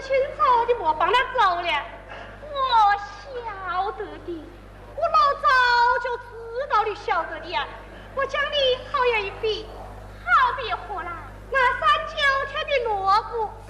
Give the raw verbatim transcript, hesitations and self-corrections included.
清楚，你莫帮他走了。我晓得的，我老早就知道你晓得的呀。我讲你好言一比， 好比何来？ 那三九天的萝卜。